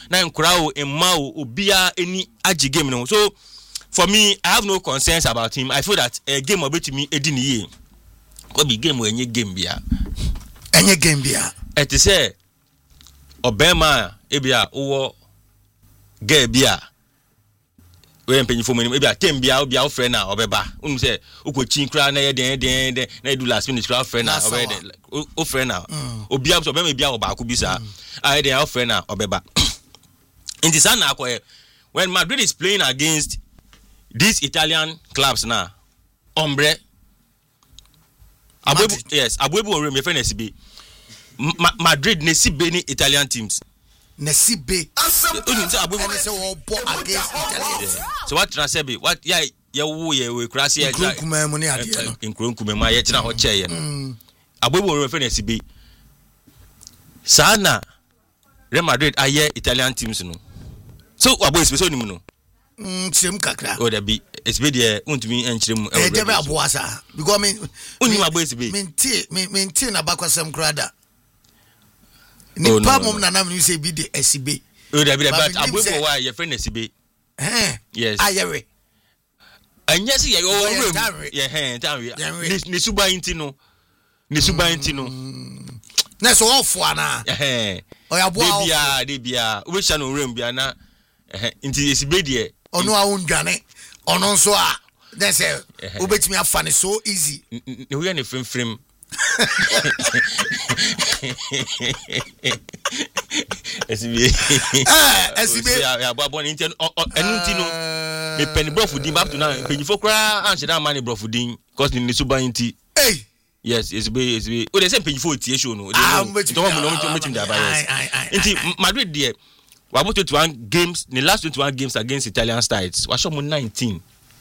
na nkurao emma obia any agi game no. So for me, I have no concerns about him. I feel that a game of it me edin ye. What be game when you game bia? Any game bia. Et say Obama ebia owo ge bia. We mpenyi fo mani ebia tem bia obia wo frɛ na obeba. Unu say ukochin kra na ye den na do last minute kra frɛ na obeda. O frɛ na obia so Obama bia oba ko bi sa. I dey frɛ na obeba. In the sana when Madrid is playing against these Italian clubs now, Ombre, yes, Abuebu or my friend Nesibe. Madrid Nesibe ni Italian teams. Nesibe. So what Nesibe? What we crash here. In Krunkume, yet na hoche ye. Abuebu or my friend Nesibe. Sana Real Madrid aye Italian teams no. So Abuebu is so no. Same kakra. Oh, there be it's be there. Untumi enchirem. There be abuasa because me. Uni maboys be. Minti na bakwasem krada. Ni pa mom na nam you say be the SB. Oh, there be but abuebo why your friend SB. Yes. Ayere. And yes, yeah, oh, yeah, time. Ni suba inti no. Ni suba inti no. Na so ofo ana. Oya de bia. We sha no rem bia na. Inti SB there. Ono a undwane ono nso a then say obetimi afa ne so easy ne we ne frem SB ya babo ni enten enunti no me pen brofudin up to now penifo kra anche da man brofudin because ni suba inti yes SB o dey say penifo tie show no don't meeting da bias inti Madrid there. We about 21 games, the last 21 games against Italian sides. We show 19.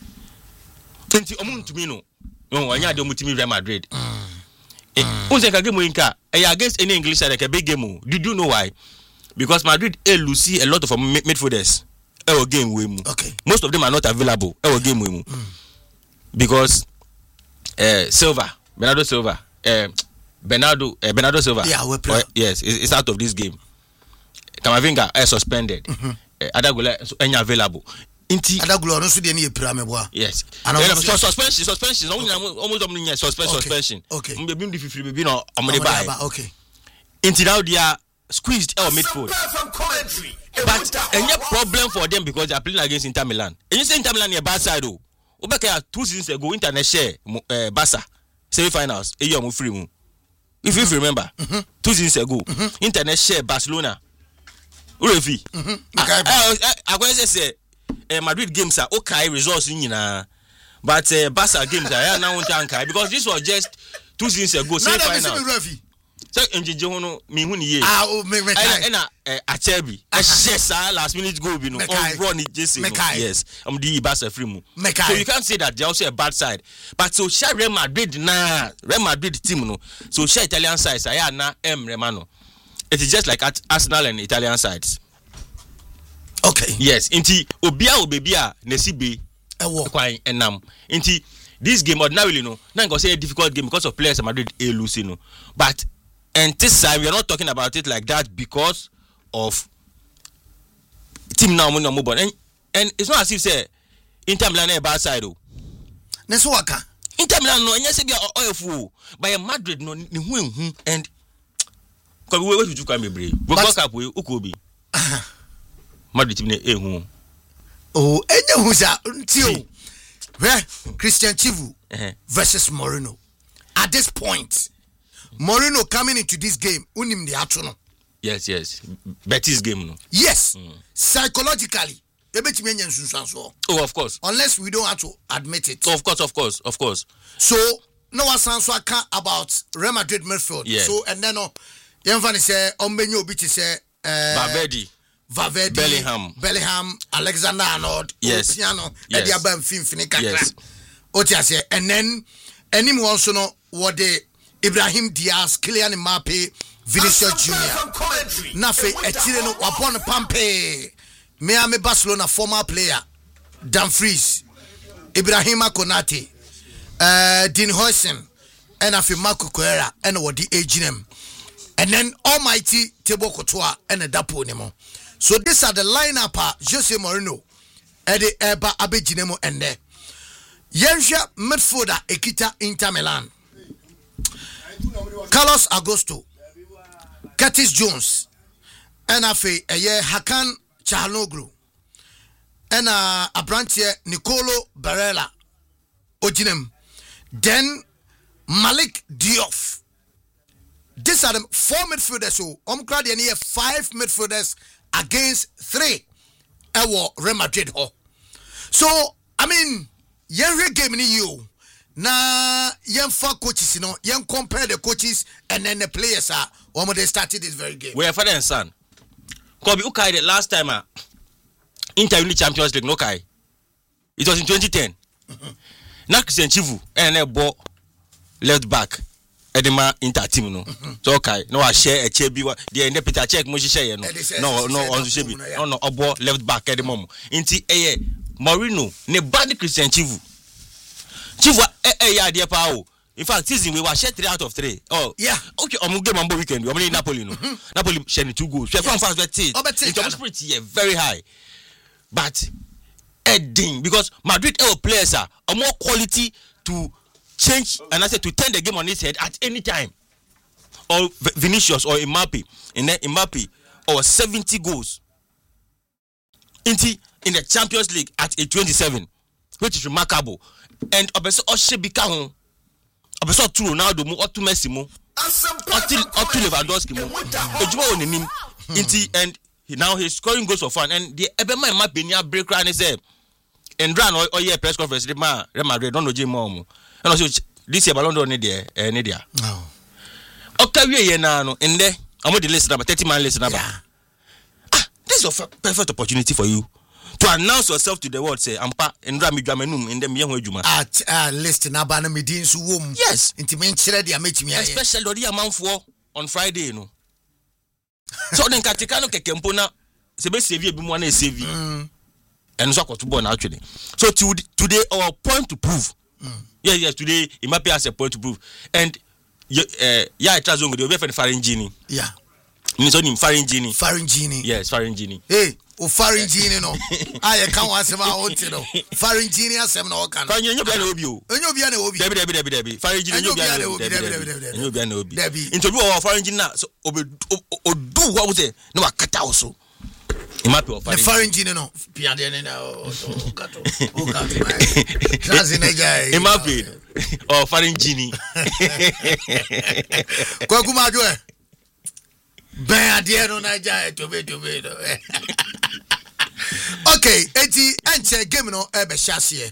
20 to me no. No, I don't meet me Real Madrid. Unse ka game winka. Against any English side like a big game. Did you know why? Because Madrid lose a lot of midfielders. Our game we okay. Most of them are not available. Our game we because Silva, Bernardo Silva, Bernardo Silva. Yeah, we play. Yes, it's out of this game. Kamavinga is suspended. Adagula is unavailable. Inti Adagula no so dey na epira meboa. Yes. Suspension. Almost suspension. Okay. Mbebim di fifiri bebi no omode buy. Okay. Inti now they are squeezed out midfield. But any problem for them because they are playing against Inter Milan. And you say Inter Milan near bad side oh. Obeka 2 seasons ago Inter na share Barca semi-finals. Eyo mo free mu. If you remember, 2 seasons ago, Inter na share Barcelona. Urefi. I go say Madrid games are okay results nyina. But Barca games are now won't ankai because this was just 2 seasons ago semi-final. So enjeje hono me hu ni ye. Na Achebi. Yes, last minute goal bi no. On run it Jesse. Yes. The Barca free mu. So you can't say that they also a bad side. But so share Real Madrid team no. So share Italian side say na Remano. It is just like at Arsenal and Italian sides. Okay. Yes. Inti obebia Nesibe kwan enam. Inti this game ordinarily no. Na go say a difficult game because of players Madrid lose no. But and this time we are not talking about it like that because of team now money mobile. And it's not as if say Inter Milan a bad side oh. Neso waka. Inter Milan no enya say be oil by Madrid no ni hu and because we wait to come be we fuck up we ukobi Madrid team na hu oh enya hu sa ntio where Christian Chivu versus Mourinho at this point Mourinho coming into this game unim the atuno yes Betis game no yes psychologically ebetimi enya nsunsuanso oh of course unless we don't have to admit it of course so no one sounds about Real Madrid midfield so and then Yemfani say ombenyo obi ti say Valverde Bellingham Alexander Arnold Otiano edi aba mfimfini kakra Otia say and then anyone also no what the Ibrahim Diaz Kylian Mbappe Vinicius Junior nafe etire no wapon pampe Miami Barcelona former player Dumfries Ibrahima Konate Dean Huijsen and afi Marco Correa and what the aginem and then almighty Thibaut Courtois and a dapo nemo. So these are the lineup Jose Mourinho Eddie Eba Abejinemo and there. Yensha midfielder Ekita Inter Milan. Carlos Augusto, Curtis Jones, and Afe Hakan Çalhanoğlu, and a branch here Nicolo Barella Ojinem. Then Malik Diop. These are the 4 midfielders. So crowd here 5 midfielders against 3. Real Madrid. So I mean, every game in you. Na young coaches, you know, young compare the coaches and then the players are when they started this very game. We are father and son. Kobe Ukai the last time Inter United Champions League no kai. It was in 2010. Na Christian Chivu and a ball left back Edema Inter team no. So okay, no I share a chebi the end Peter check mo share no on shebi. No obo left back Edema. Inti Mourinho ne bad Christian Chivu. Chief dear Pao. In fact, season we were share 3 out of 3. Oh, yeah. Okay, I'm game on weekend. We are in Napoli. No, Napoli sharing 2 goals. We are fast bet it. It's pretty very high, but Edding because Madrid players are more quality to change and I said to turn the game on its head at any time. Or Vinicius or Mbappe, and then Mbappe or 70 goals in the Champions League at a 27, which is remarkable. And obeso Oshebika ho obeso to Ronaldo mu otu Messi mu otu Lewandowski mu ejuma onenim inti and now he's scoring goals for fun and the ebema ma benia break ran say and ran or year press conference the man Real Madrid don't know Jim and also this year Ballon d'Or ne there no okawie ye na no in there I'm the list number 30 man list number this is a perfect opportunity for you to announce yourself to the world, say, Ampa, and Rami Dramenum in the Mianjuma. At list Nabana Medin's womb. Yes, intimate the meeting, especially the amount for on Friday, you know. So then Katikano Kempona, Sebe Sevilla Bumwane Sevi, and Soko to born actually. So today, our point to prove. Yes, today, it might be as a point to prove. And yeah, it has only the way for Faringini. Yeah. It's only Faringini. Faringini. Yes, Faringini. Hey. O Faringini no. I can't want to say no. Faringini has some no can. You be no obi o. You be no obi. Debi. Faringini you be no obi. You be no obi. Interview our Faringini na so obi o do what we say. No akata also. It might be of Faringini no. Piade na o kato. O kato. Transineja. It might be of Faringini. Kwa kuma jo e. Ben adie no na ja to be. Okay, eti enche game no ebe hyasie.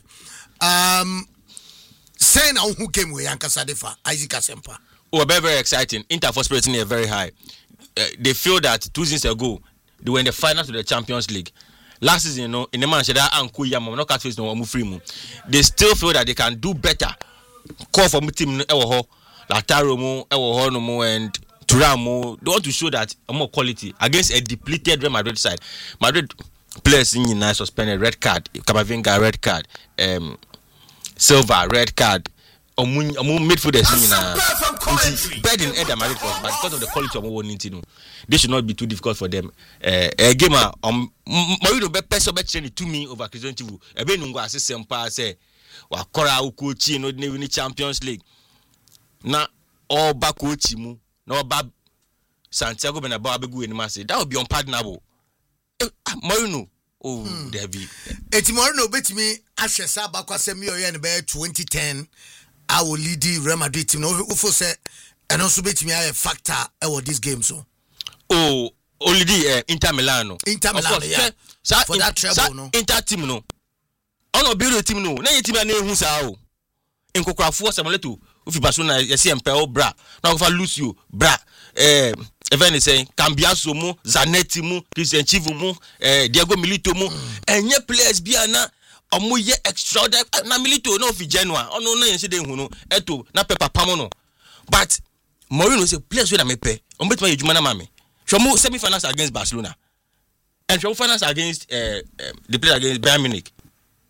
Say na who game we Yankasa Defa, Isaac Asempa. Oh, very exciting. Inter for spirit is very high. They feel that 2 seasons ago they were in the finals of the Champions League. Last season, you know, in the match that Anku Yama no catch no free. They still feel that they can do better. Call for team Ewo Lataro mo, Ewo no mo and Turamo. They want to show that more quality against a depleted Real Madrid side. Madrid players in nice suspended red card, Camavinga red card, Silva red card. Midfielders bad in Eder Madrid but because of the quality of what we need, they should not be too difficult for them. A gamer Mourinho be person bet training to me over Christian Chivu. Ebe nungo assist sempa say wa kora ukochi no dey win Champions League. Na all back coach mu na ba Santiago Bernabeu abegu enima say that would be unpardonable. Mourinho there be. Eti Mourinho betimi ahwe sa bakwasem yoye ne be 2010 I will lead the Real Madrid team. No, ufo say and also betimi a factor about this game so. Oh, only the Inter Milan. Inter Milan, yeah. For that treble, no. Inter team no. Ono build team no. Na team na ehu sa o. Nkokrafo Samueleto, ufi Barcelona yesi empel bra. Na go fa Lucio bra. Even say Cambiaso mu, Zanetti mu, Christian Chivu mu, Diego Milito mu. Enye players bia na omo ye extraordinary na Milito no fi Genoa. Ono na yense de hu no. Eto na Pepa Pamo no. But Mourinho say players we na me pe. On bet my ejuma na mame. Shomo semi-finals against Barcelona. And shomo finals against they played against Bayern Munich.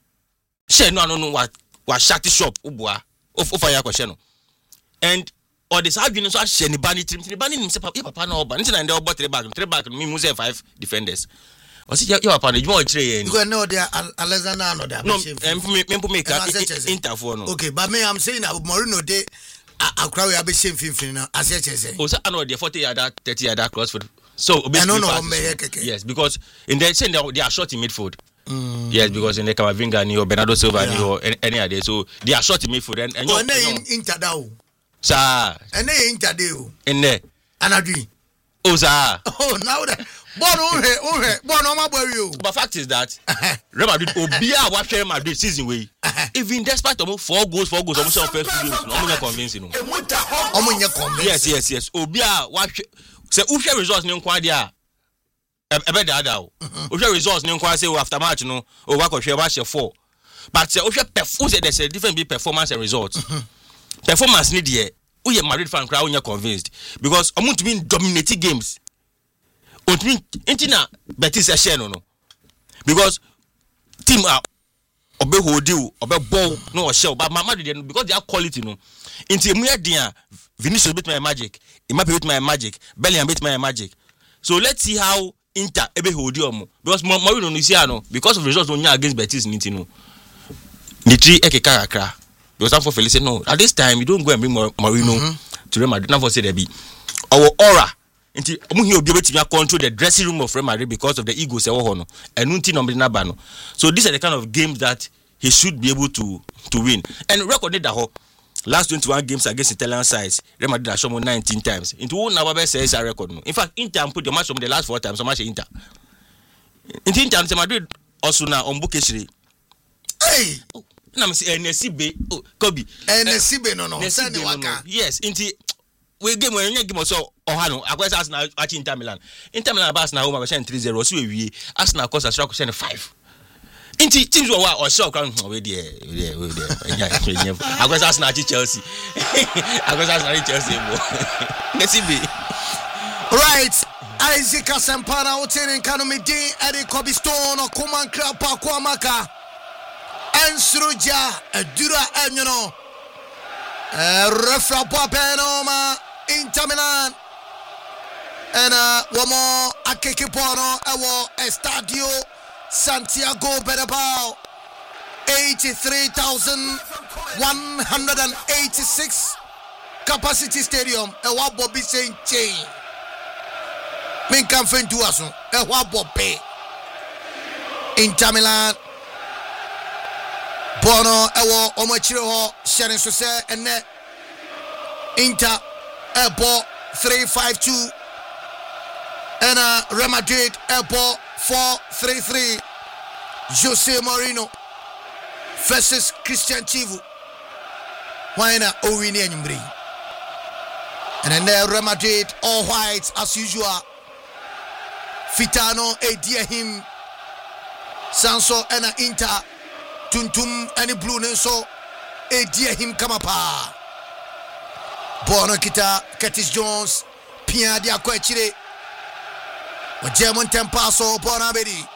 She no what shati shop ubua. Of fire question no. And or the side you know so share ni bani team nim say papa na oba nti na ndey obo three back me mu say 5 defenders o say your papa na you want three yen because no they Alexander no they me make interfor no okay but me I'm saying Mourinho dey akra we abeshim finfin na ase chese o say no dey 40 yard 30 yard crossfield so yes because in the saying they are short in midfield. Yes, because in the Camavinga or Bernardo Silva or any other, so they are short in midfield and Interdao. Sir, and they Interdao. In there, Anadri. Oh, sir. Oh, now that but fact is that Real Madrid Obia watch Real Madrid season way. Even despite almost 4 goals, almost first 2 games, no convincing. Yes. Obia watch say Usha results no kwadia. Ebe da o. Usha results no kwa say after match no o wa kohwe wa share 4. But say Usha performance there's a different big performance and results. Performance need there. Uye Madrid fan crowd unya convinced because omo to be dominating games. Ontimi intina Betis a share no because team are obe hold you obe ball no shell but Madrid because they are quality no inti emu dia Vinicius beat my magic Mbappe beat my magic Bellingham beat my magic so let's see how Inter ebe hold you because Mourinho no see no because of results onya against Betis niti no the three ekeka kakra because some for Felice no at this time you don't go and bring Mourinho to Real Madrid now for say there be our aura nti omuhi obi obetimi control the dressing room of Real Madrid because of the egos ewo ho no enu nti number na ba no so these are the kind of games that he should be able to win and recorded that ho last 21 games against Italian sides Real Madrid has shown 19 times into one now be say is a record no in fact Inter put the match from the last 4 times so much Inter Madrid also na on Bukeshiri hey na me say NSB Kobe NSB no send waka yes inti we game when you game so ohano akwesa Arsenal achi Inter Milan Arsenal home version 3-0 so we Arsenal cost us 5 inti teams were or show crown we there akwesa Arsenal achi Chelsea akwesa Arsenal Chelsea let's be right Isaac Asempana Oten Kanomidi Eddie Kobe Stone or Kuman Krapa Kwamaka Ensruja Dura Enyano Refra Papenoma Inter Milan and one more Akekipono Ewo Estadio Santiago Bernabeu 83,186 capacity stadium Ewa Bobby Saint Chain Min kan fen duaso Ewa Bobby Inter Milan Bono Ewo Omachiro ho Sharon Sose ene Inter Ebo 3-5-2 and Real Madrid Ebo 4-3-3 Jose Mourinho versus Christian Chivu why na Owini Enyumbri and then Real Madrid all white as usual Fitano Ediahim Sanso and Inter Tuntum and Blue Nenso Ediahim Kamapa Bono kita Curtis Jones Pia dia kwechire o German tempaso Bono abedi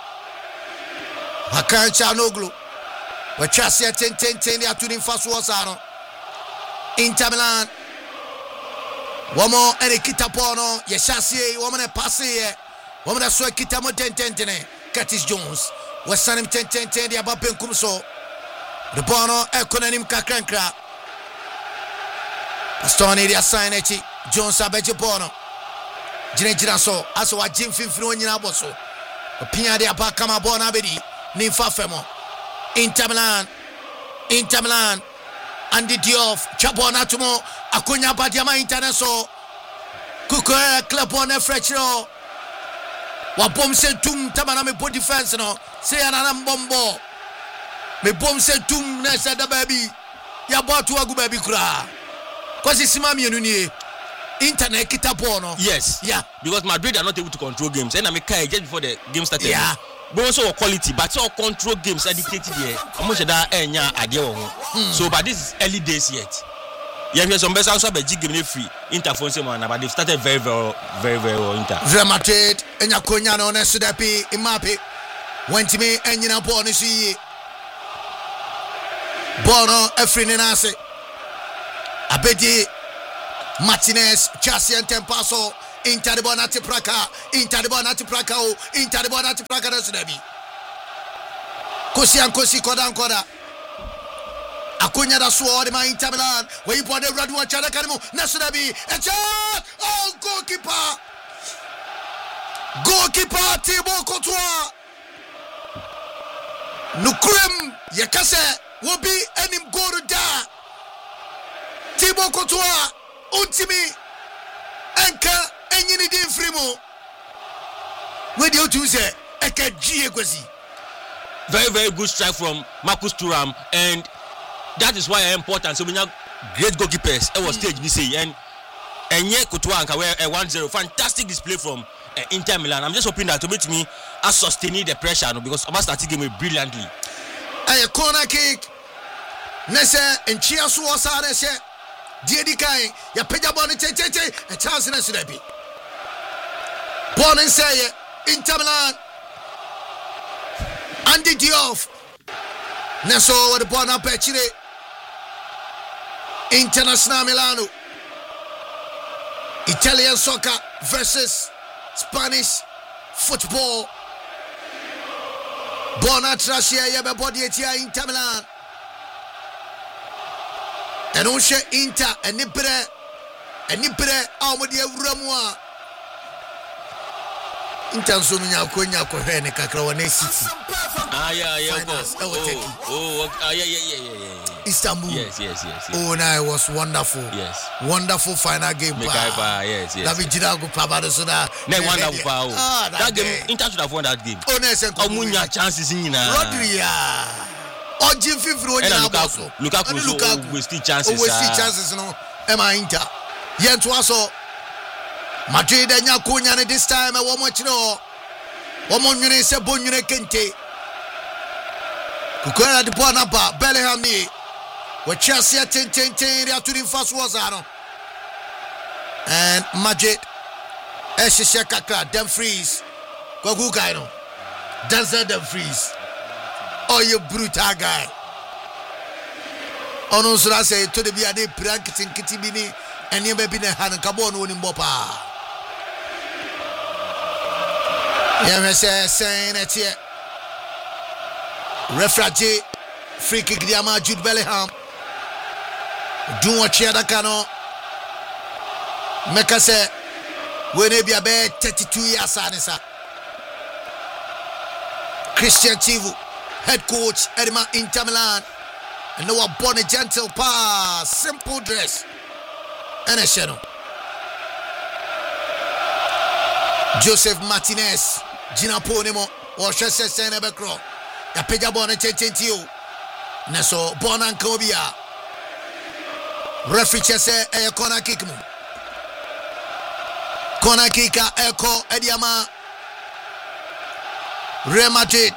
Hakan Chanoglu o Chasia ten dia tunin faso wasano Inter Milan Womo ene kita Bono ye chasie womo ne passe ye womo na so kita mo ten Curtis Jones wasanim ten dia ba benkum so de Bono ekonanim kakrankra Stone area sign echi Jones abeje Bono Jina so aso wa Jim Finfino nyina boso opia de abakama Bono abedi ni fafemo Inter Milan Andy Diouf Chabona tumo akonya badiama internaso kuko club on frechro wa bom se tum tamana me body defense no se anana mbombo me bom se tum na se da baby ya botu agu baby kura Because it's Simami internet kita bono. Yes. Yeah. Because Madrid are not able to control games. And I mean, just before the game started. Yeah. But also quality, but so control games are dictated here. So, but this is early days yet. Yeah, some best also be game free. Interphone but they've started very well Inter. Real Madrid, enya konya no na sudapi Mbappe. Went me enyina ball ni si. Bono efri ni nase. Abedi Martinez, Chassi and Tempaso, Inter the Bonati Praca, Inter the Bonati Praca, Inter the Bonati Praca, Sudebi. Kosi and Kosi Kodan Koda. Akunya da sword ma Inter Milan. Where you put the red watch at the Academy, Nasudabi, a shot! Oh, goalkeeper! Goalkeeper Thibaut Courtois. Nukrem Yakase will be any goal da. Thibaut Courtois, Untimi, Enka, Enyini Din Frimo. Where do you say? Eka Giegwezi. Very, very good strike from Marcus Thuram, and that is why it's important. So we have great goalkeepers. It was stage BC and Enye Courtois and Kawe 1-0. Fantastic display from Inter Milan. I'm just hoping that to meet me as sustaining the pressure because I must start game brilliantly. A corner kick. Nese and Chiasu Osarese. Diedikai, ya peja boni tete, a chance in a sudebi. Born and say Inter Milan. Andy Diouf. Neso with the Bona Pechire. International Milano. Italian soccer versus Spanish football. Bona Trashia Yabe Body Inter Milan. And Osha Inter and Nipre Amodia Ramwa. Inter Sumia Konya Kohene Kakrawane City. Istanbul. Yes. Oh, no, it was wonderful. Yes. Wonderful final game. Yes. David Jirago Pabadosona. Wonderful. That game, Inter should have won that game. Oh, no, Omunya chances in Rodria. Oh, Jim Fifro. Lukaku wasting chances. Wasting chances, no. Emma Inter. Yentuaso. Madrid and Yakunya this time. I want much no. One minute, say Bonune Kente. Kukwera the Bonapa, Bellingham ni. We Chelsea 10 they are to the first was and Madrid Eshisha Kakra Dumfries Gogu Kaino Denzel Dumfries. Oh, you brutal guy. Ono sura say to the biade prankitin kitibini and you may be the hand kabon woni mbopa. Yeah, saying it here. Refragee free kick diama Jude Bellingham. Do what you cano. Make us say when they be about 32 years anisa. Christian Chivu, head coach Edma Inter Milan. And no one born a gentle pass, simple dress. And a shadow. Joseph Martinez, Gina Ponimo, or Chester Senebecro. Ya peja bona chentiu. Neso bona Kobia. Referee say a corner kick mu. Corner kick echo Ediama. Real Madrid.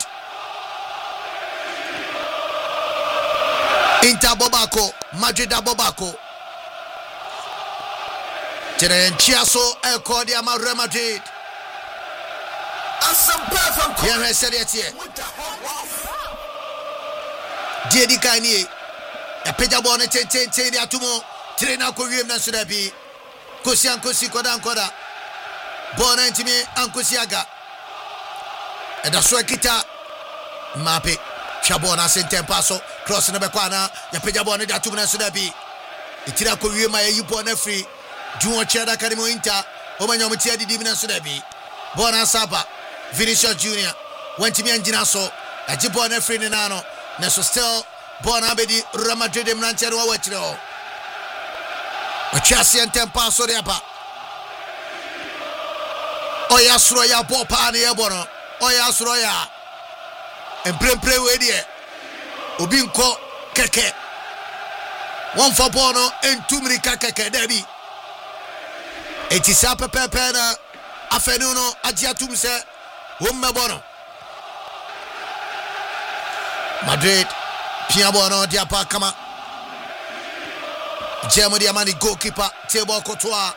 Inter Bobako, Madrid Bobako. Tenen Chiaso echo Ediama Real Madrid. Yeah, I said it here. Diedi Kanye, a pejabone 10 atumo, trainer Korean Nasudabi, Kosian Kosi Kodan Bona Intime Ankusiaga, and the Swakita Mape, Chabona Senten Paso, crossing the Bakwana, the pejabone Atumana Sudabi, Itira Korean my Yupona free, Juan Chada Kadimo Inter, Omanyomatia di Divina Sudabi, Bona Saba. Vinicius Junior went to me and Ginaso, a Jibona free Nano, Neso still born Abedi Ramadrid Mranchero Wachino. A chassis and Tempaso de Apa Oyasroya Popani Ebono, Oyasroya and Pre with ye Ubinko Keke 1 for Bono and 2 Mirika Keke Debbie. It is up a pepena Afenuno Ajiatumse. Bono Madrid Piabono Diapa Kama Jemo Diamani goalkeeper Thibaut Courtois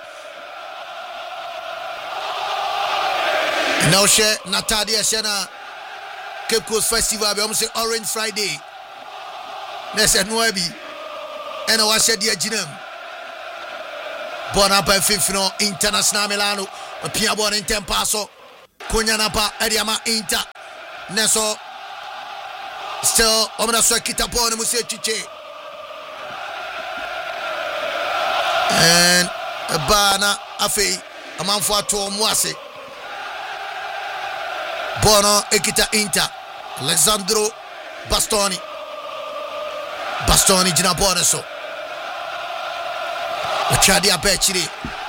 Now share Natadia Shena Cape Coast Festival be say Orange Friday Nese Nuebi and I was dia Jinem Bonapa Fifino International Milano Pia Bon in Tempaso Kunyanapa Ediama Inter Neso still Omna Swakita Bon Musechiche and Bana Afe Amanfo to Mwase Bono Ekita Inter Alessandro Bastoni Gina Boneso Ochadi Apechiri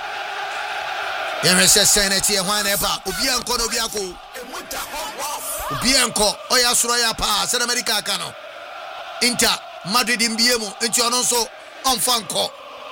Yemese Seneti Hwanepa Ubianko no Biako Ubianko Oya Suraya Pa South America Kano Inter Madrid Mbiemo Into Alonso on Fanko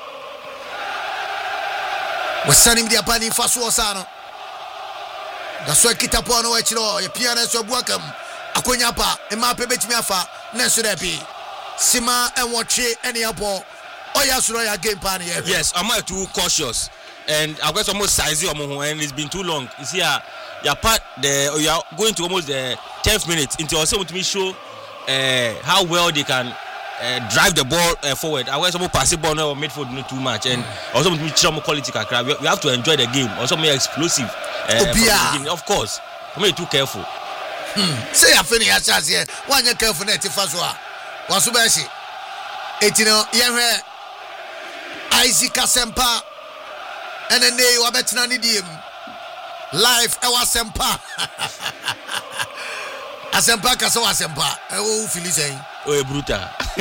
Wasani Mdia Pani Fasu Osano Gaswa Kitapono Echiro Ye Piana So Buakam Akonyapa Emape Betimiafa Nesurepi Sima and Wachi any apple. Oh yes, Royal game plan here. Yes, I'm too cautious, and I've got almost size and it's been too long. You see, you're going to almost the 10th minute into also to me show how well they can drive the ball forward. I was almost pass it ball now or midfield not too much, and also to me show more quality. We have to enjoy the game. Also, more explosive. Of course, I'm too careful. Say I finish as here. One you careful net Fazwa. Wasubashi. Etino Yahre Isaac Asempa and then they were better than him. Life our Sempa Asempa Kaso Asempa. Oh, Philly oh, brutal.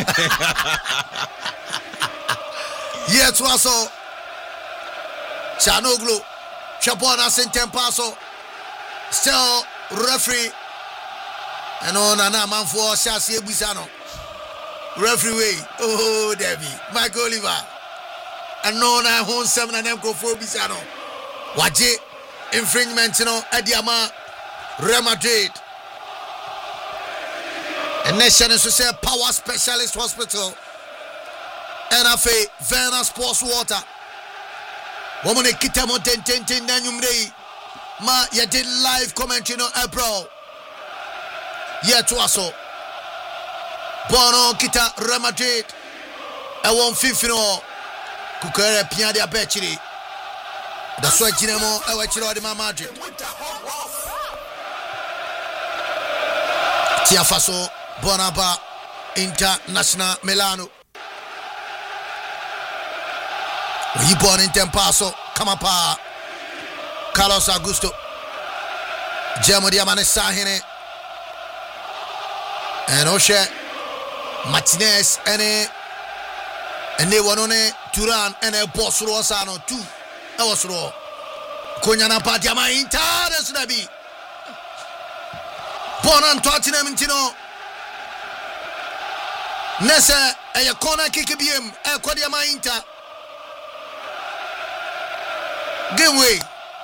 Yes, also Chanoglu Chapona Sentempaso still referee and on an man for Shasi Bisano. Referee, oh Debbie, Michael Oliver, and no na home 7 and Emco 4 Bisano. Waje infringement, Adiama, Real Madrid, and National Social Power Specialist Hospital, NFA, Verna Sports Water, Woman Kitamo 10 Nanumre, Ma, you did live commentary on April. Yet was so. Bono kita Real Madrid won Fifino Kukere Pia de Abechiri. That's why Jinamo Ewachiro de Madrid. Tiafaso Bonaba International Milano. We born in Tempaso Kamapa Carlos Augusto Jamo Diamane Sahine and Oshe Martinez and they were on a Turan and a boss Rosano too. I was raw. Konyana Patiama Inter Nabi Bonan Tottenham Intino Nessa a corner kick BM a Quadiama Inter Game way.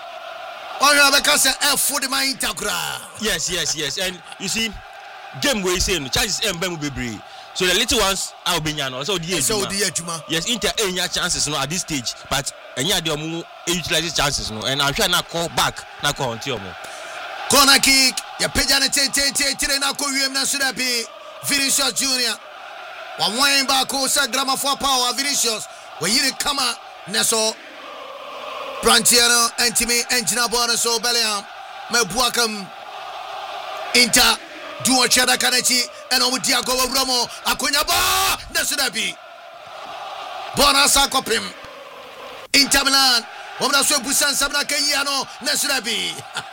Yes, and you see, game way saying chances will be. So the little ones are being so yes, Inter any chances at this stage, but any other utilize chances and I'm trying to call back now call on Tiomo. Corner kick, ya pejana na ko wiem na Surabi Vinicius Junior. Wa wine back ko sa grama for power Vinicius. We yiri kama neso Brantiano Antimi Engina Bonaso Bellingham Mebuakam Inter Duo Chada Kanechi and Omudiago Romo Akunyaba Nasudabi Bonasa Kopim Inter Milan Omnaso Busan Sabna Kenyano Nasudabi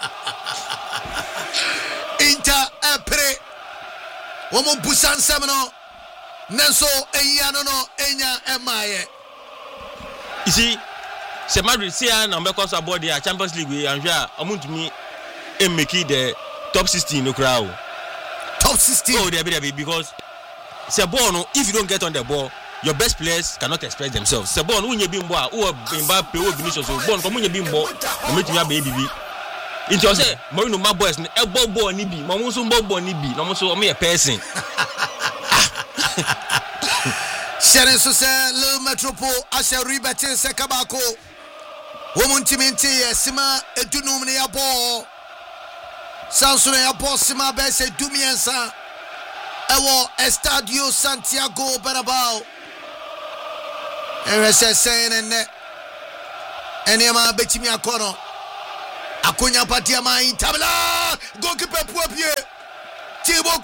Inter Epre Omo Busan Samano Nenso Enyano no Enya Emaye. You see c'est Madrid c'est un number course about the Champions League we and amount to me and make it the top 16 no crowd. Top 16. Oh, they because c'est bon if you don't get on the ball your best players cannot express themselves. C'est bon when you be mboa ou Mbappé ou Vinicius so bon comme you be mbo no make me baby. Into say Mourinho my boys e ball ni bi mo so ball ni bi no so me a person. Sharon Sose Le Metropole Asha Ribete Sekabako Womuntiminti Sima Edunum ne abo Sansone abo Sima Bese Dumiensa Ewo Estadio Santiago Bernabéu. And saying and Enema betimi akono. Akonya patia mai tabla. Goalkeeper puapie. Thibaut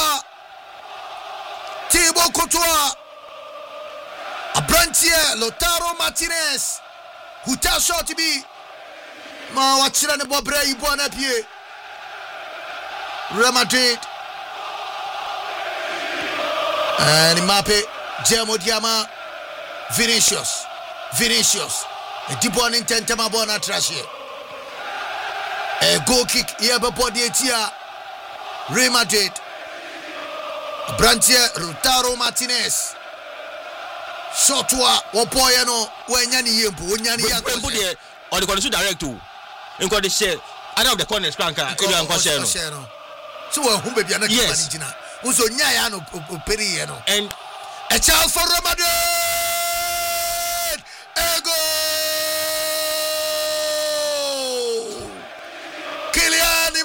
Courtois. Abrantier Lautaro Martinez. Huta shot to be. Ma wachira ne bobre ibo na pie. Real Madrid. And Mbappe, Germo Diama, Vinicius. A deep one in Tentama Bona Trash here. A goal kick here before the Etia. Real Madrid. Brantier Lautaro Martinez. Shotwa, Wopoyano, Wenyani Yempo, Wenyani Yempo. Or the condition direct to. In the share. I know the corner Spranka. So, who may be an Argentina. Who's on Yayano Periano. And a child for Real Madrid. Ego Kylian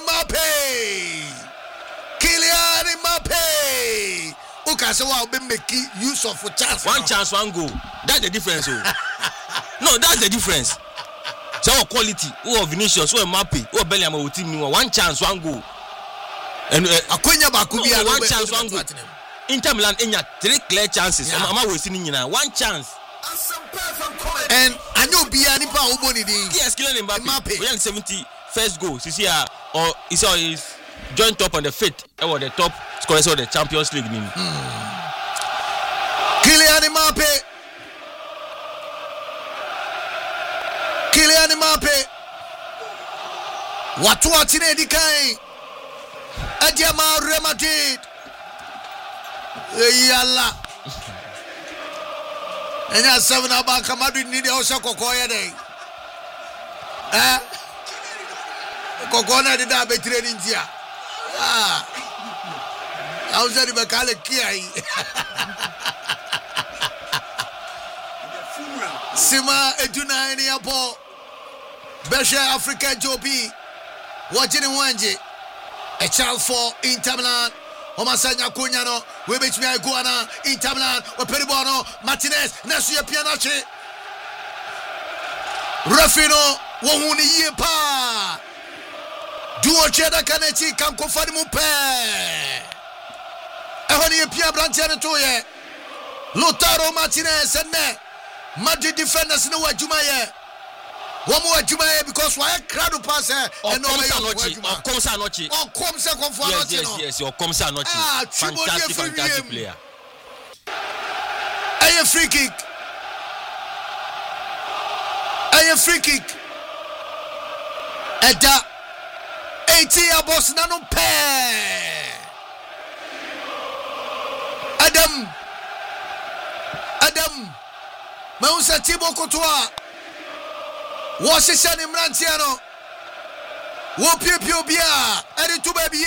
Mbappe. Okay, so I'll be making use of a chance. One chance, one goal. That's the difference. No, that's the difference. So quality, who Vinicius, who Mbappe, who Bellingham, who team, one chance, one goal. And Akwenya Bakubia, one chance, one goal. Inter Milan, 3 clear chances. I'm always seeing one chance. And I know Bianipa Uboni. Yes, Kylian Mbappe. We have 71st goal. This year, or is joint top on the 5th, or the top scorers of the Champions League. Kylian Mbappe. Watu watine dikai. Adiama Real Madrid. Yalla. Enya 7 abaka Madrid need also kokoya dey. Kokona de da be training dia. Auza di bakale kiai. Sima eduna eni apo. Besha Africa Jobi. Watching Wanje. A child for Inter Milan. Omasanya Kunyano. We bet me Iguana. Inter Milan. O Peribono. Martinez. Nasuya Pianache. Rafino. Wahuni Yepa. Duo Cheda Kaneti. Kanko Fadimupe. Ehoni Pia Brantiano Toye. Lautaro Martinez. And Madrid defenders no Wajumaye. One more Jumaye because why a crowd pass and no comes Anochi. Oh, comes a yes, or comes Anochi. Fantastic player. A free kick. Eda 80 abos nano pair. Adam. Mausa Thibaut Courtois. Washington Imrantiano. Wopio Bia. Edi to baby.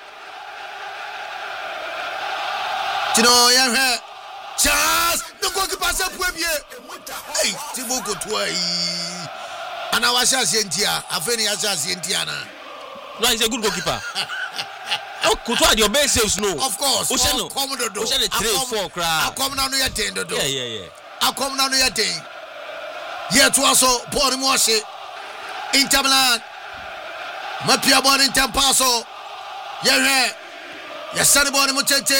Tino Yan Charles. No go to pass up with you. Hey, Thibaut Courtois. And I was just Yentia. Afeni Asas Yentiana. No, he's a good goalkeeper. Oh, Courtois, your best saves no. Of course. Oshano 3-4 crowd. I come down to your 10. Yeah. I come down to your 10. Yet was so poor Moshi. Inter Milan. Mapia born in Tempaso. Yeah. Yes, son born in Mutete.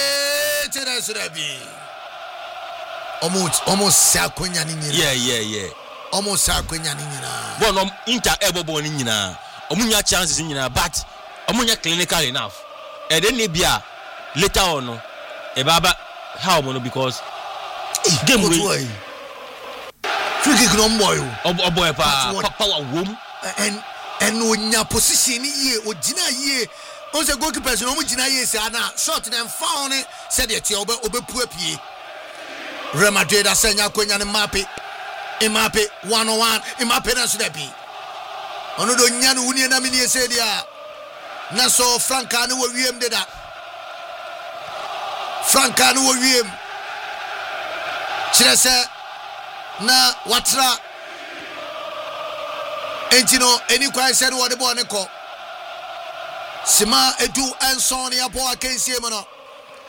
Almost Sakunya. Yeah. Almost Sakunya. Bon, Inter ever born in Yina. Omunya chances in Yina, but Omunya clinical enough. And then maybe later on, a baba how mono because game way. Free kick no boy. Boy power womb. And when your position here, or Gina ye, on the goalkeeper, no Gina ye, shot and found it, said it, Obe Puepie. Real Madrid, I send Yakuan and Mbappe 101, Mbappe Nasudepi. Ono do nyanu wuni na mini ese dia. Na so Franka no wiem de da. Franka no wiem. Chirese na watra. Entino eni kwa se no de bo ne ko. Sima edu enson ya bo akensie mo no.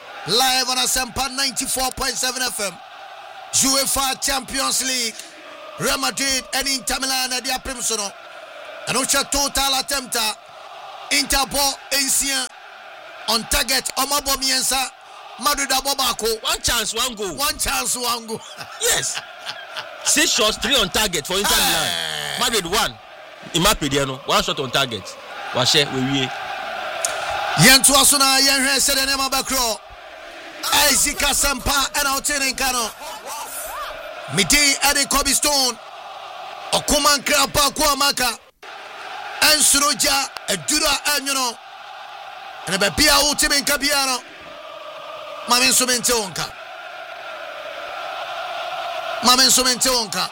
Live on Asempa 94.7 FM. UEFA Champions League. Real Madrid and Inter Milan at the Primsono. And Ocha total attempt. Interpol Ancien on target. Omabo Miensa. Madrid Abobako. One chance, one goal. One chance, one goal. Yes. 6 shots, 3 on target for Inter Milan. Madrid 1. Imapediano. 1 shot on target. Washe, we. Yentu Asuna, Yenhe said the name of Bakro. Isika Sampa and Outene Kano. Midi Eddie Kobe Stone. Okuman Krapa Kuamaka. And Suroja, a Dura and you know. And a Bia Ultimate Capiano. Mamen Sumente Onka. Mamen Sumente Onka.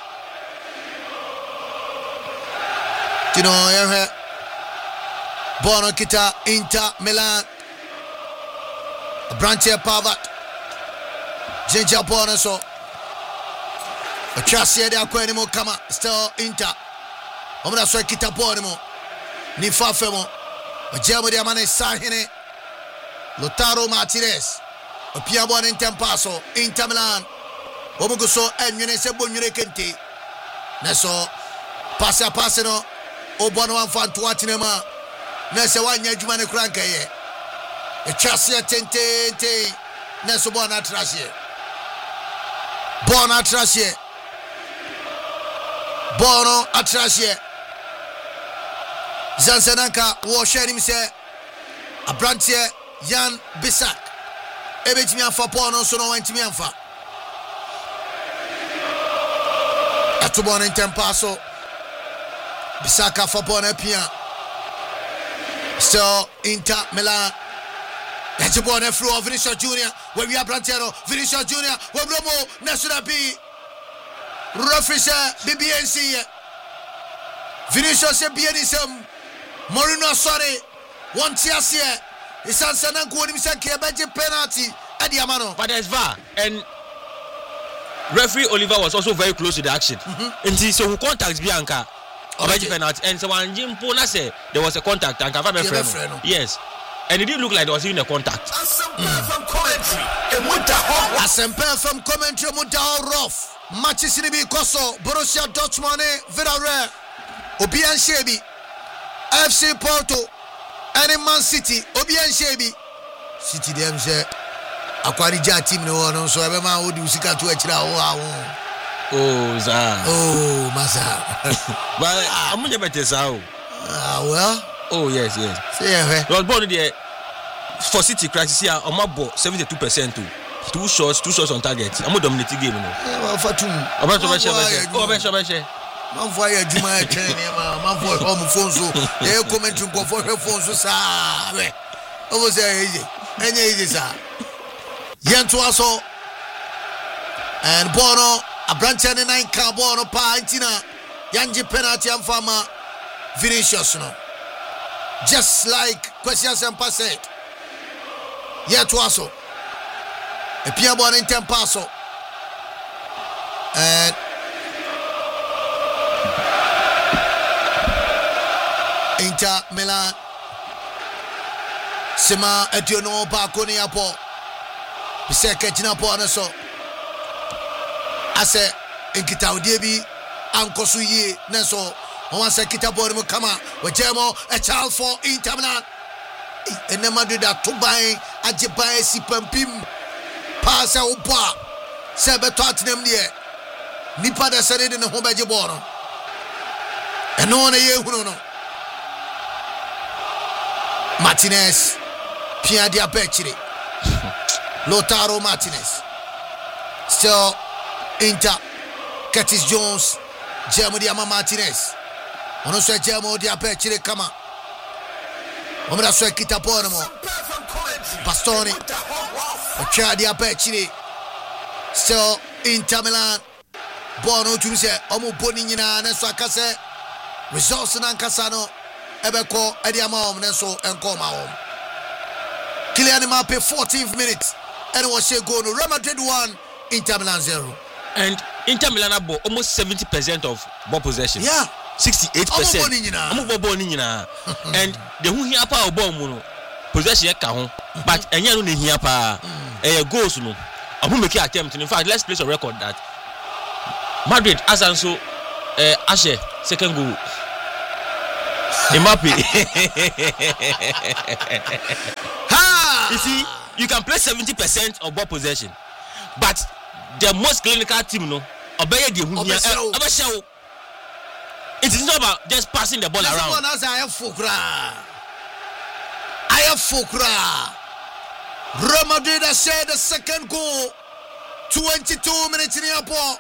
You know, Bono Kita, Inter Milan. Branche Pavat. Ginger Bonaso. A Chassia de Aquanimo Kama. Still Inter. Omna Kita Bonimo. Nifa Femo. A German Diamane Sahine. Lautaro Martinez. A Piabon in Tempaso. Inter Milan. Omuguso and Yunese Bunure Kenti. Neso. Passa Passano. Obono Fantuatinema. Nese wanya jumane kranka ye. E chasia tente. Neso bona trashie. Bona trashie. Bono atrashie. Zansenanka wo share se abrantie Jan Bisak. Ebetimi anfa bono so no wantimi anfa. Atubona intempaso. Bisaka fa bono pia. So Inter Milan. Let's go on the floor. Vinicius Junior. Where we are Brantero. Vinicius Junior. Where Romo. Nasura B. Rufisha BBNC. Vinicius BNC. Morino sorry. One tears here. It's Sansanan Kodimsaki. A budget penalty. Adi Amano. But there's VAR. And referee Oliver was also very close to the action. And so who contacts Bianca? Penalty. And so when Jim Pona said there was a contact and yes, and it didn't look like there was even a contact. From commentary, rough matches in the Koso, Borussia Dortmund, Villarreal, Obian Shebi, FC Porto, and Man City, Obian Shebi, City them say, Aquarija team no one, so every man would use it to a Oh, Zah. Oh, Masa. But I'm going to bet this out. Well. Oh, yes. See, well, born there for City crisis here, I'm about 72% too. 2 shots on target. I'm going to dominate the game. For 2. I'm going to share. Man for your Juma training, man for home phones. They comment to go for her phones. Sir, over there, easy, sir. Yantuaso and Bono. A branch and 9 carbon or Pantina, Yanji penalty and farmer Vinicius. No, just like questions and passed. Yet also a Piabon in Tempaso and Inter Milan Sima Etiono Baconia Po Biseketina Ponaso. Ase enkita odiebi ankoso ye neso won say kita board mo kama we jemo a child for Inter Milan enema do that to buy ajiban sipampim pass e oba se beto atenem de nipa da sare de ne ho beje board no eno na ye hunu no Martinez Pia dia Becchiri Lautaro Martinez still Inter, Curtis Jones, Jeremy Diama Martinez. On a soit Jeremy Diapé, Chile Kama. On a soit Kitaponamo. Bastoni, Ocha Diapé, Chile. Still Inter Milan. Bono to say, Omo Bonina, Neso Case. Results in Ancasano, Ebeko, Ediamom, Neso, and Coma home. Kylian Mbappe, 14th minute. And was she going to Real Madrid 1, Inter Milan 0. And Inter Milan have almost 70% of ball possession. Yeah. 68%. And the who here power ball possession but and you know here pa goals no. I'm make attempt. In fact, let's place a record that Madrid as also Ashe, second goal. Mbappe. You see, you can play 70% of ball possession, but the most clinical team, no, it is not about just passing the ball around. I have Fukra. Real Madrid has shared the second goal. 22 minutes in the ball.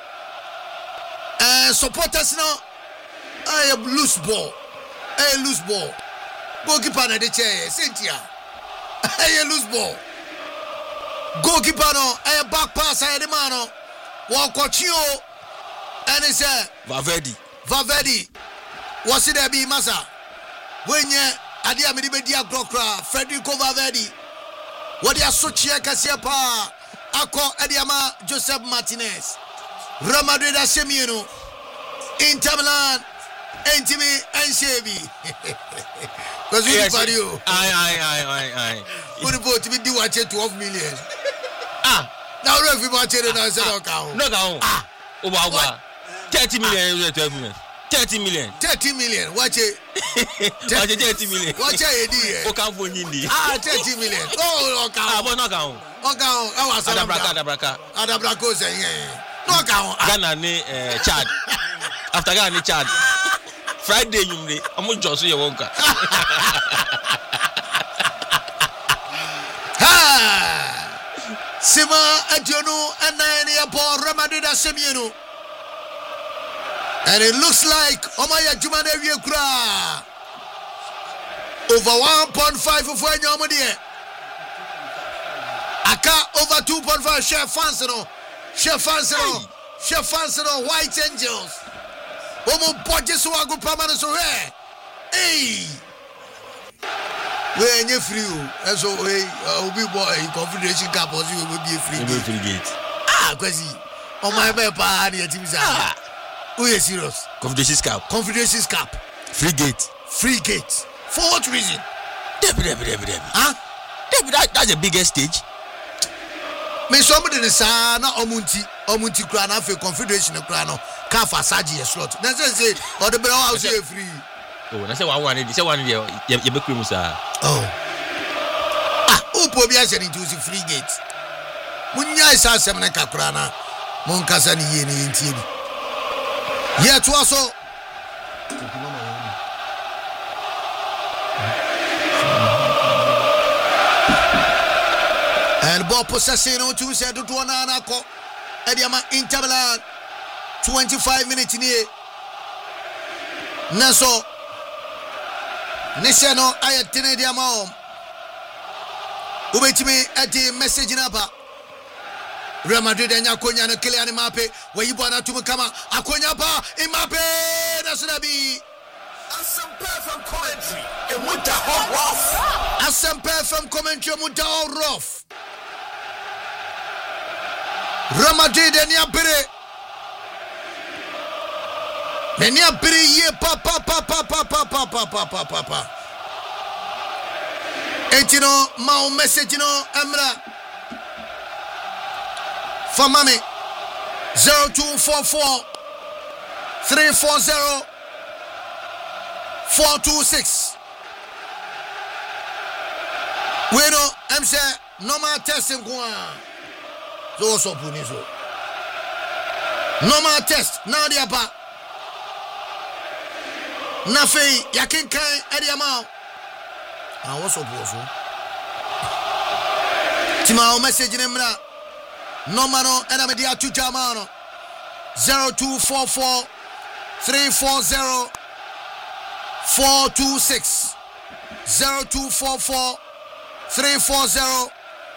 Supporters now. I have loose ball. Loose ball. Goalkeeper na the chair. Cynthia. Loose ball. Goalkeeper no. Back pass. The man no. Walk and he said Valverde. What's it there be massa? When you adia me be dia krokra Federico Valverde. What dia sochia kasia pa. Ako Ediama Joseph Martinez. Real Madrid Asemieno. Inter Milan. Entimi and Chevy. Because we for you. Aye. Who report to be do watch 12 million. Now if you watch it and I said no count. Wow. 30 million 12 million. 30 million. Watch it. 30 million. Watch it. O count for Nindi. 30 million. Oh, count. No count. I was Adabraka saying, no count. Ghana ni Chad. After Ghana ni Chad. Friday you me. I'm just you won't. Sima Adiono and Nania Paul Ramadida Semieno. And it looks like Omaya Jumanevi Kra over 1.5 of when you're Aka over 2.5 Chef Fansano, White Angels. Omo Podges who are good permanent so rare. Hey, when you're free, as always, we boy, Confederation Cup was you will be free gate. Quasi. On my paper, the teams are. Who is serious? Confederation Cup. Free gate. For what reason? Huh? That's the biggest stage. Me somebody in the sana omunti krana for Confederation krana can for Saji a slot. That's say or the bro house free. Oh, that's one you be krimusa. Oh. Who probably said it was free gate. Munya is asem na krana. Mon kasa ni ye ni ntibi. Yet also and ball possession on two said to Anako Ediama Inter Milan 25 minutes in here. Naso Nishano Ayatine Diamom Ubetimi at the message in Apa Real Madrid and Yakonya and Kylian Mbappe where you want to come Akonya Pa Mbappe that's gonna be Asempe from commentary and Muta Rough Asempe from commentary Muta Rough Real Madrid and Yapere ye pa Etino Mao message no Emra for mommy 0244 340 426 Bueno MC normal testing so punizo normal test now dia pa na fei yakin kan ade ama I was so powerful tima o message nemra number no and I'm dia to jamano 0244 340 426 0244 340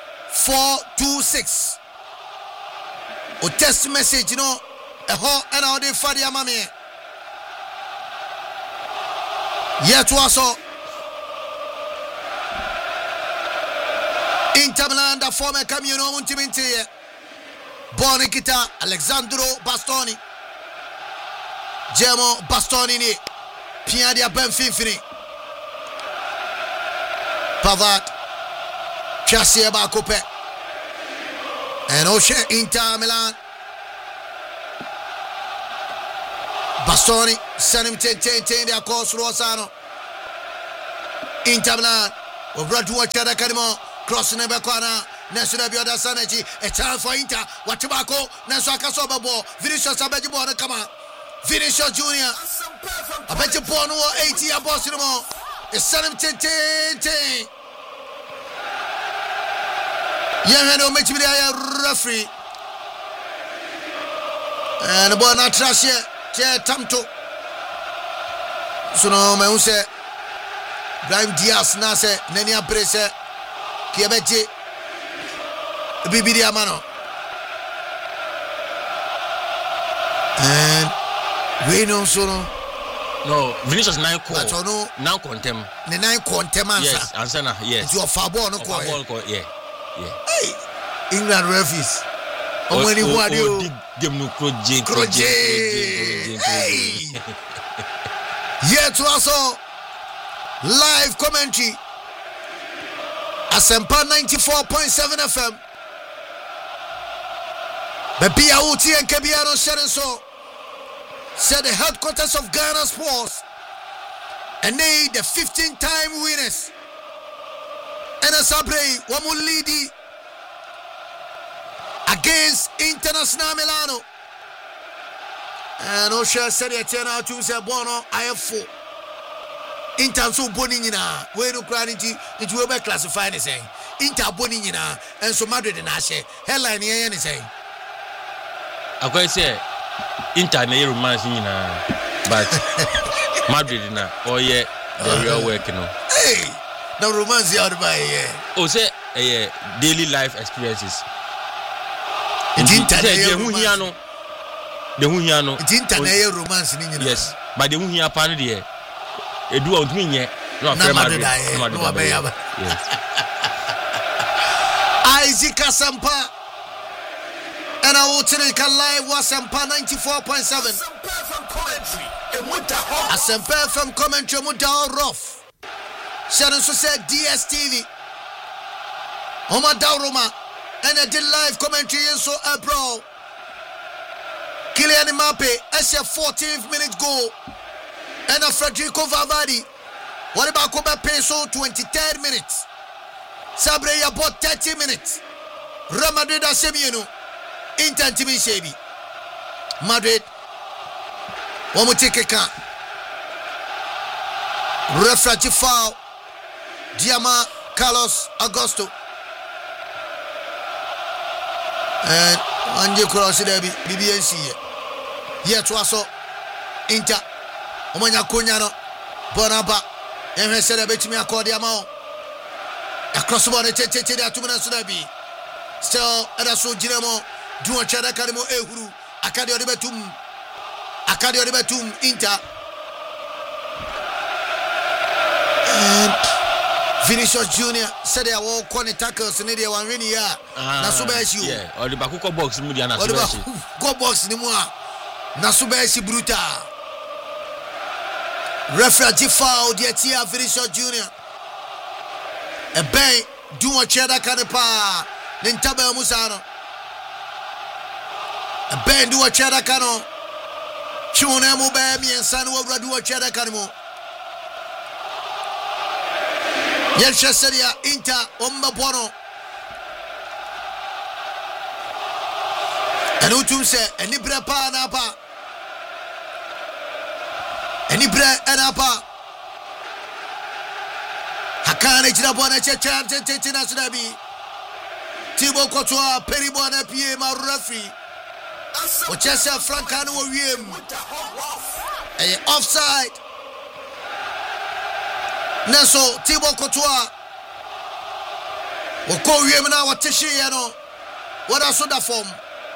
426 o text message you know a ho and all the fadia mami yet also Inter Milan da former camino muntimente Bonikita Alexandro Bastoni Gemo Bastoni ni Piadia Benfini Pavard Chasieba Coupe and Oshe Inter Milan Bastoni send him 10 their course Rosano. Inter Milan Obradu Wachada Kanimo crossing the corner. National Bioda Sanechi, a chance for Inter, Watibako, Nasaka Sobabo, Vinicius Abejibo, come on. Vinicius Junior. I bet you born 80 a boss no more. It's 10. Yeah, no match with a referee. And the ball not trash here. Tamto. So no, me say Brahim Diaz Nase, Nenia Prese, Kiabeji. Bibi Diamano and Reno Sono. No, Vinicius 9 call. Now contem. The 9 contem answer. Yes, answer na. Yes. You are Fabo no call. Yeah. Hey, England referees. How many who are you? Game no Kroje. Hey. Yeah, to also live commentary. Asempa 94.7 FM. Bebia Uti and Kebiano Sherenso said the headquarters of Ghana Sports and they the 15-time winners. And Sabre Wamulidi against International Milano. And Osha said it now to say Bono IF4. Inter so Boninina, we no cranity, it will be classified as saying Inter Boninina and so Madrid and Ashe. Headline here anything. I can say Inter na romance but Madrid na the real work no. Hey, no romance out by here. Oh say daily life experiences. Inter the Huhiano. Inter na romance ni. Yes, but the Huhia pan there. Edu out me nye. No Madrid. Yes. Isaac Asampa. And I will take a live Wasampa 94.7. Asampa from commentary Muda rough. Sharon so said DSTV. Oma Dauroma. And I did live commentary in so bro. Kylian Mbappe as a 14th minute goal. And a Federico Valverde. What about Kobe Peso 23rd minutes? Sabre about 30 minutes. Real Madrid Asemieno. Inter Timi Shebi Madrid Wamutekeka Refrati foul Diama Carlos Augusto and Anje Cross BBNC yet also Inter Omanya Kunyano Bonaba and said a bit me a cordiamo across the border still Eraso Ginamo do a Chada Kanimo Ehuru, Akadio Betum, Inter. And Vinicius Junior said they are all corner tackles in the one rainy year. Nasubeshi. Yeah, or the Bakuko box, Mudiana. Or the Bakuko box, Nimua. Nasubeshi Bruta. Referee foul, the Tia Vinicius Junior. A bang, do a Chada Kanepa, Nintabe Musano. Ben do a cheddar cano. Chunemo Bami and San will do a cheddar cano. Yelcheseria Inter Ombapono. And Utum say, and Ibra Panapa. And Ibra and Apa. Hakane Chirabona Chetina Sudabi. Tibo Kotoa, Peribona Pia Referee. Ochesa Francano Wiem. Offside. Neso Tibo Kotoa. Woko Wiem na Watishi yano. What a soda form.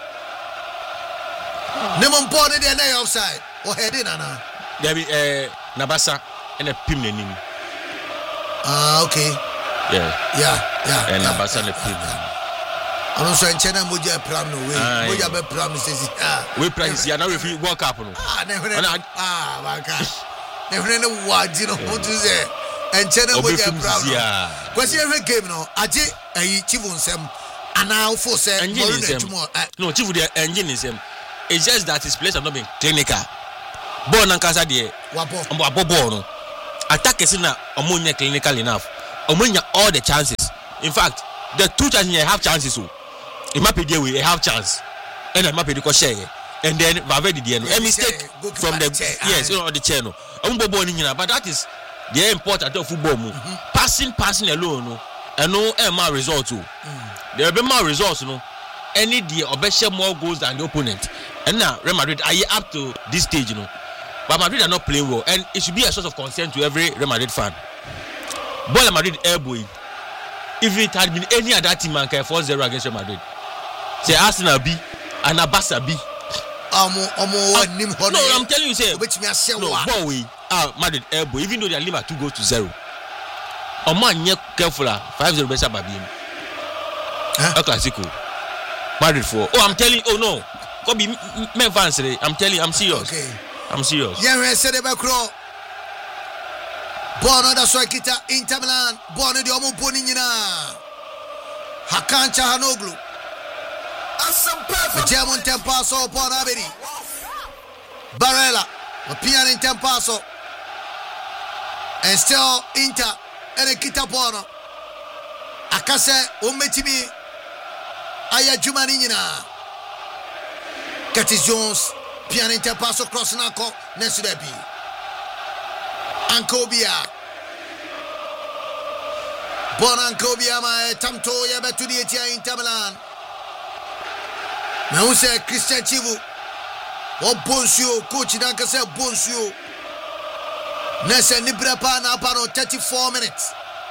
Nemon body there na offside. Or head in ana. There be Nabasa and a Pimnenim. Okay. Yeah. And Nabasa and a Pim. I'm also in China. Moja Pram no way. Moja be Pram says we price ya now if you walk up no. Never. My God. Never know what you know what to say. And China Moja Pram. Kwasi every game no. Aje Chivu nsem. Ana for say no Chivu the engine is him. It's just that his plays have not been clinical. ball nankasa de wabo ball no attack is na omunya clinical enough omunya all the chances. In fact, the two chances you have chances so it might be there we have chance and it might be the share and then Valverde the a mistake from the yes on the channel ball ni but that is the important of football mo passing alone no and no my result too there be more results no any the obesha more goals than the opponent and now Real Madrid are up to this stage but Madrid are not playing well and it should be a source of concern to every Real Madrid fan. Ball Madrid elbow if it had been any other team man can 4-0 against Real Madrid say Arsenal B and Barca B no I'm telling you say no boy Madrid elbow even though they are leaving 2-0 man careful 5-0 better baby a classical Madrid for I'm telling no could be men fans I'm telling I'm serious okay I'm serious yeah we said about crow Bono da Soikita Inter Milan Bono di omo boni nyina Hakan Çalhanoğlu German tempaso Bono aberi Barella Pian in tempaso and still Inter and kita Bono Akase umetimi aya jumani nyina Curtis Jones Pian in tempaso cross nako Nesudebi Ankobia Bonankobia ma tamto ya betudi etia Inter Milan na use Christian Chivu o Bonsio coach danka se Bonsio nese nibra pa na pa no 34 minutes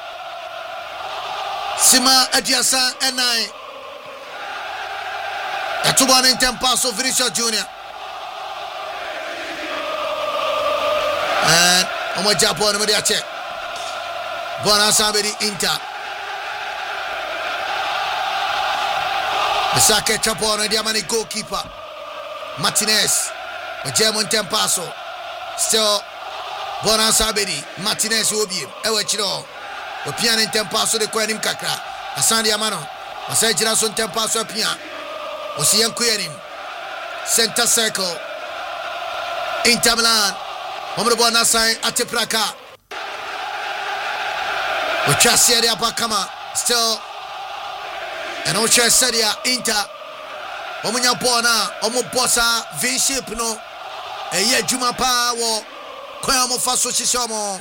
Sima Adiasa enai Atubana Intempaso Vinicius Junior and Omo Japan no dia check. Bona sabedi Inter. Sake Chapone dia mani goalkeeper. Martinez. O German tempaso. Still Bona sabedi Martinez obi. Ewe chiro. O pian tempaso de kwanim kakra. Asandi amano. Masai jira son tempaso pian. O siyan kuyenim. Center circle. Inter Milan. Omre bona sai atepraka. Ochasi dia pakama still and Ocha Sadia Inter. Omunya bona omo bossa V-shape no. Eye juma pa wo kwa mo faso shishomo.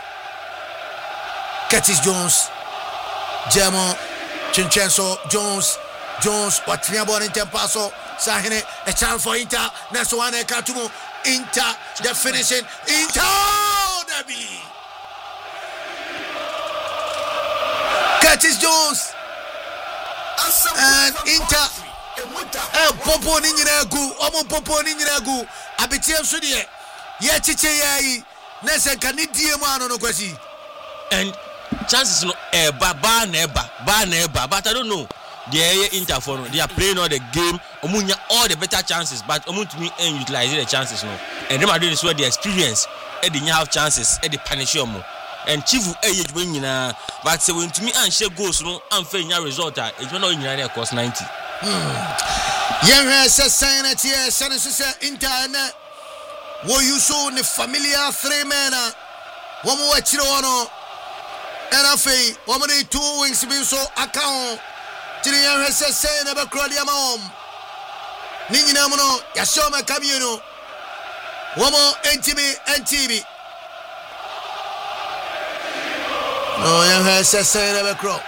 Curtis Jones. Jemo Chincenzo Jones watching about in Tempaso Sahine a chance for Inter next one Katumo Inter the finishing Inter Derby Curtis Jones and Inter Popo Ninjagu Omo Popo Ninjagu Abitiam Sudie ye chiche ye nese kanidie mano no kwesi and chances no ba neba but I don't know the Inter for they are playing all the game omunya all the better chances but omuntu me utilize the chances no and them are doing this where the experience and they have chances and they punish them and Chivu ejwe nyina but say when to me and share goals no am fa nya result e jwe na nyina na cost 90 yeah say sign here say Inter na wo you so ne familiar three men wo mo wachiro wono era fei wo mo dey two wings bi so account tiri yan say na be kro dia ma om ni nyina mo no ya show me kamie no wo mo NTB no yan say na be kro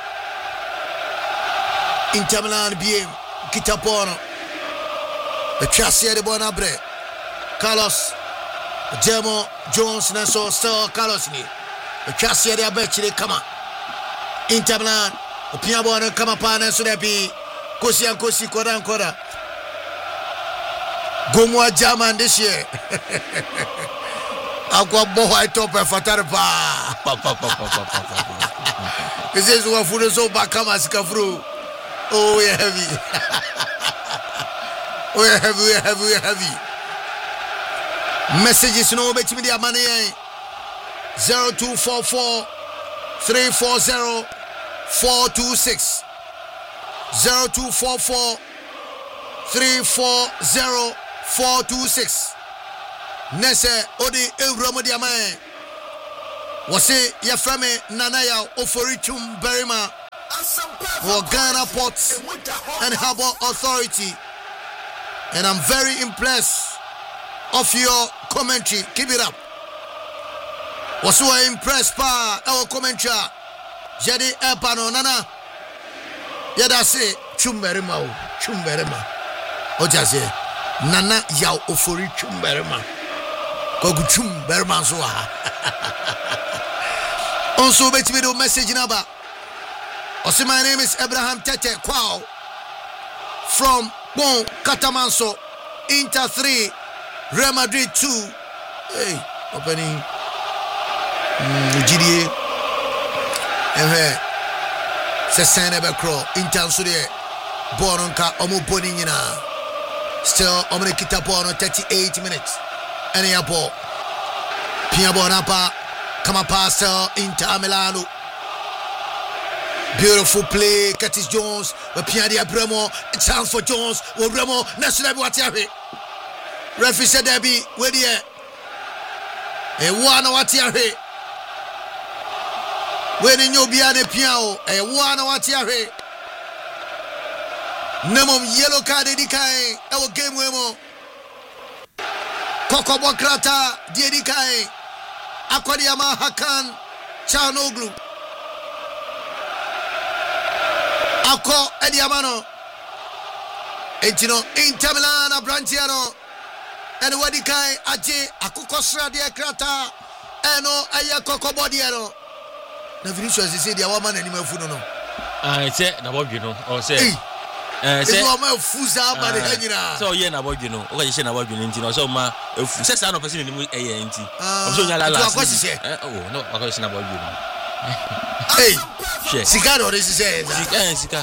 Inter Milan bien Kitapono the chassis de Bonabre Carlos Jemo Jones na so Carlos ni the chassis de Abechile kama Inter Milan opia bona kama pana so debi kosi koda Gomwa German this year akwa bo white top fatare pa this is what for so back kama sikafru oh we heavy we heavy messages no bet me the money 0244 340 426 0244 340 426 Nese odi Evromo Diamae. Wase Yaframe Nanaya Oforichum Berima for Ghana Ports and Harbour Authority. And I'm very impressed of your commentary. Keep it up. Was so impressed by our commentary. Jadi Epano Nana. Yada say Chumberima. Oja say Nana Yaw Ofori Chumberima. Kogu Chumberima Soa. Also, bet me the message number. Also, my name is Abraham Tete Kwao from Bon Catamanso, Inter 3, Real Madrid 2. Hey, opening GDA. C'est Saint-Ebecro, Inter Sudé, Boronka, Omo Bonina. Still, Omre Kitabono, 38 minutes. Any ball. Pia Bonapa. Come on, Pastor, Inter Milano. Beautiful play, Curtis Jones, Piadi Abramo, a chance for Jones, or Remo, National Watiabe. Referee said, Debbie, where the air? A one Watiabe. When in your Biane Piao, a one Watiabe. Nemum yellow card, Edikai, our game Wemo. Koko Bokrata, Diedikai. Akwadiama Hakan Chanoglu Ako Ediamano Etino Inter Milan Abrantiano and Wadikai Aje Akukosra de Krata Eno Ayako Bodiano. The Vinicius is the woman and Funo. I said, Nabogino, or say, say, Fuza, but so yeah, Nabogino, or you say Nabogino, so my sex and person in the ANT. Oh, no, I was about you. Hey, Cicado, this is it. Cica.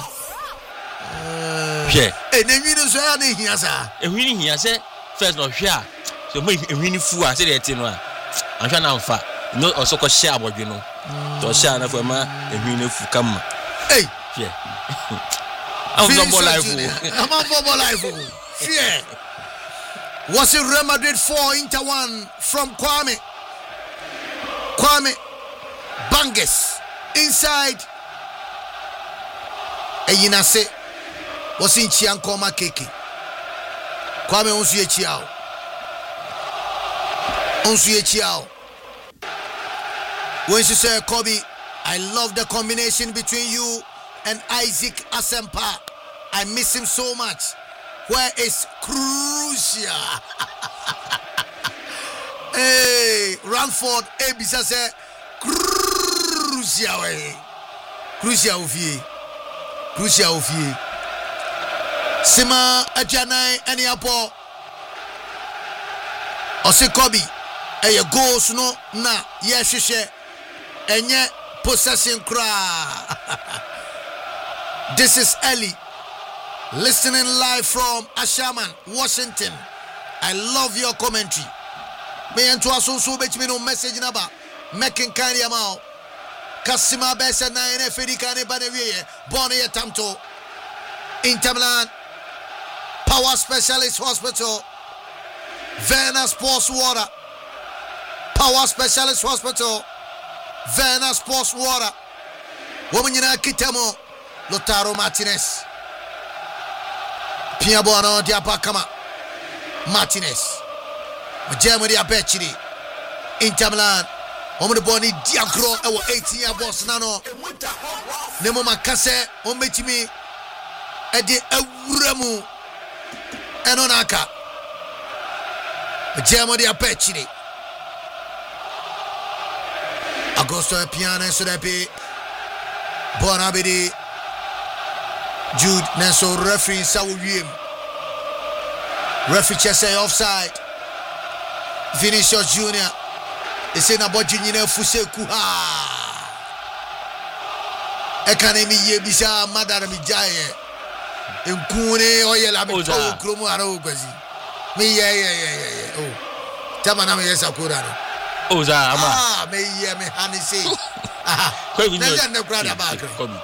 And then you don't say anything, sir. A winning here, say, first not share. So make a winning fool, I said it in one. I'm trying to fat. No, also called share about you know. To share enough for my a winning fool come. Hey, yeah. I'm not more life. I'm not more life. Yeah. Was it Real Madrid 4 Inter 1 from Kwame Banges inside Eyinase was in Chiankoma Keke. Kwame Onsuye Chiao. When she said, Kobe, I love the combination between you and Isaac Asempa. I miss him so much. Where is Crucia? Hey, Ranford, Ebisa say Crucia way. Crucia Ufie. Sima Ajanai Aniapo. Ose Kobe. Eye goals no na yeshishe. Enye possession cry. This is Ellie. Listening live from Ashaman, Washington. I love your commentary. Me and to aso bet me no message number. Making kind amount. Kasima Bessa 9 Fedikane Banewie, Bonnie Tamto. Inter Milan, Power Specialist Hospital, Verna Sports Water, Power Specialist Hospital, Verna Sports Water. Woman Kitamo, Lotaro Martinez. Piabono Diapakama Martinez Majamo Diabechidi Inter Milan Omo Boni Diagro ewo 18-year boss nano Nemo Makase Ometimi Ede Awuramu Enonaka Majamo Diabechidi Augusto Piano Sodepi Bonabidi Jude Nelson referee Sawiem. Referee say offside. Vinicius Junior. They say na boji nyina fuseku ha. Ekanemi ye bisa madara mi jaye. Enkune oyela mi to kromo aro kwazi. Me ye. Oh. Tama na me sakura no. Oza ama. Ah, me ye me hanisi. Ah. Nja ne brother back.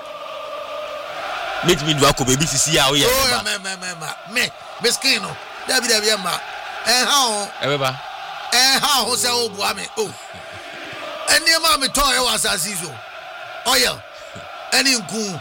Make me do ako baby sisi ya oya. Oh me miskino. Dabi ma. How? Ebeba. How was I? Oh, any of my toy was as usual. Oil, any goon.